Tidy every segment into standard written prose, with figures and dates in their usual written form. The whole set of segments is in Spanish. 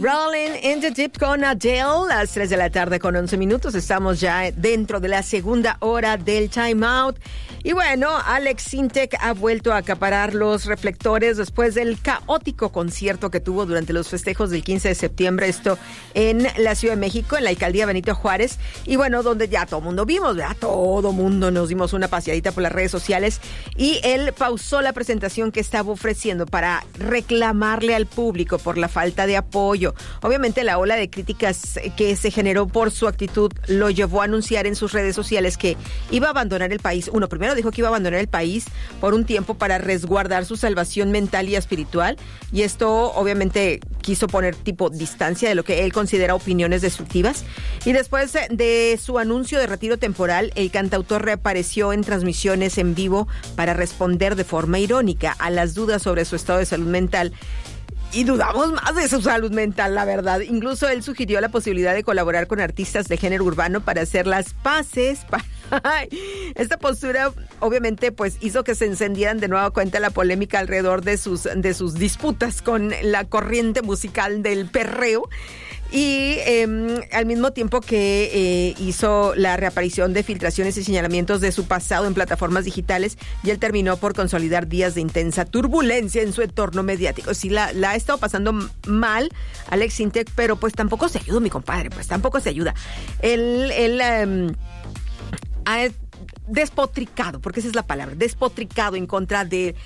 Rolling in the Deep con Adele, las 3 de la tarde con 11 minutos. Estamos ya dentro de la segunda hora del Time Out. Y bueno, Alex Sintek ha vuelto a acaparar los reflectores después del caótico concierto que tuvo durante los festejos del 15 de septiembre, esto en la Ciudad de México, en la alcaldía Benito Juárez. Y bueno, donde ya todo mundo vimos, ¿verdad? Todo mundo nos dimos una paseadita por las redes sociales. Y él pausó la presentación que estaba ofreciendo para reclamarle al público por la falta de apoyo. Obviamente la ola de críticas que se generó por su actitud lo llevó a anunciar en sus redes sociales que iba a abandonar el país. Primero dijo que iba a abandonar el país por un tiempo para resguardar su salvación mental y espiritual, y esto obviamente quiso poner tipo distancia de lo que él considera opiniones destructivas. Y después de su anuncio de retiro temporal, el cantautor reapareció en transmisiones en vivo para responder de forma irónica a las dudas sobre su estado de salud mental. Y dudamos más de su salud mental, la verdad. Incluso él sugirió la posibilidad de colaborar con artistas de género urbano para hacer las paces. Esta postura, obviamente, pues hizo que se encendieran de nueva cuenta la polémica alrededor de sus disputas con la corriente musical del perreo. Y al mismo tiempo que hizo la reaparición de filtraciones y señalamientos de su pasado en plataformas digitales, y él terminó por consolidar días de intensa turbulencia en su entorno mediático. Sí, la ha estado pasando mal Alex Sintek, pero pues tampoco se ayuda, mi compadre, pues tampoco se ayuda. Él ha despotricado, porque esa es la palabra, despotricado en contra del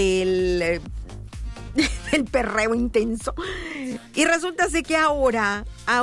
perreo intenso. Y resulta ser que ahora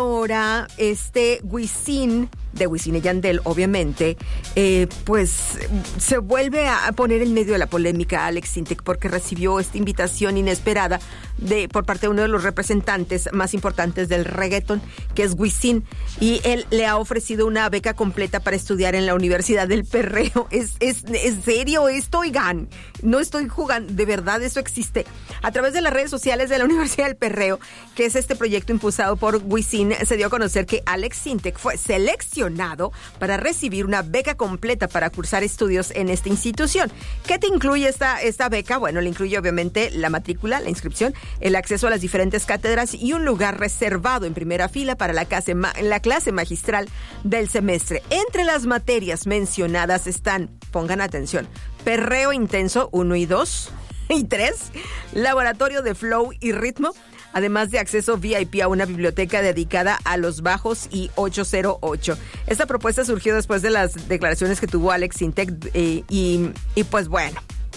Wisin, de Wisin y Yandel, obviamente, pues se vuelve a poner en medio de la polémica Alex Sintek, porque recibió esta invitación inesperada por parte de uno de los representantes más importantes del reggaeton, que es Wisin, y él le ha ofrecido una beca completa para estudiar en la Universidad del Perreo. ¿Es serio esto? Oigan, no estoy jugando, de verdad eso existe. A través de las redes sociales de la Universidad del Perreo, que es este proyecto impulsado por Wisin, se dio a conocer que Alex Sintek fue seleccionado para recibir una beca completa para cursar estudios en esta institución. ¿Qué te incluye esta beca? Bueno, le incluye obviamente la matrícula, la inscripción, el acceso a las diferentes cátedras y un lugar reservado en primera fila para la clase magistral del semestre. Entre las materias mencionadas están, pongan atención, perreo intenso 1 y 2 y 3, laboratorio de flow y ritmo, además de acceso VIP a una biblioteca dedicada a los bajos y 808. Esta propuesta surgió después de las declaraciones que tuvo Alex Sintek y pues bueno,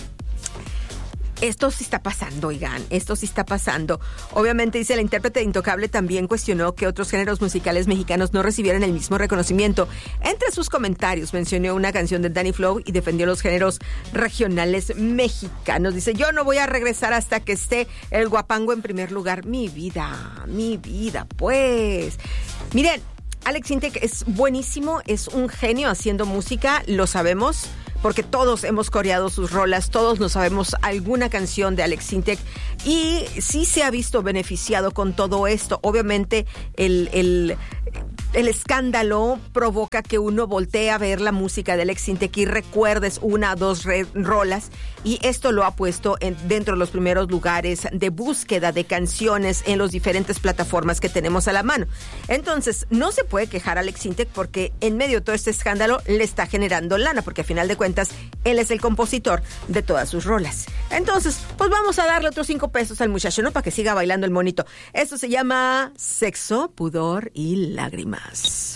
esto sí está pasando, oigan, esto sí está pasando. Obviamente, dice, la intérprete de Intocable también cuestionó que otros géneros musicales mexicanos no recibieran el mismo reconocimiento. Entre sus comentarios mencionó una canción de Danny Flow y defendió los géneros regionales mexicanos. Dice, yo no voy a regresar hasta que esté el guapango en primer lugar. Mi vida, pues. Miren, Alex Sintek es buenísimo, es un genio haciendo música, lo sabemos, porque todos hemos coreado sus rolas, todos nos sabemos alguna canción de Alex Sintek, y sí se ha visto beneficiado con todo esto. Obviamente el escándalo provoca que uno voltee a ver la música de Alex Sintek y recuerdes 1 o 2 rolas, y esto lo ha puesto dentro de los primeros lugares de búsqueda de canciones en las diferentes plataformas que tenemos a la mano. Entonces, no se puede quejar a Alex Sintek, porque en medio de todo este escándalo le está generando lana, porque a final de cuentas él es el compositor de todas sus rolas. Entonces, pues vamos a darle otros 5 pesos al muchacho, ¿no? Para que siga bailando el monito. Esto se llama Sexo, Pudor y Lágrimas.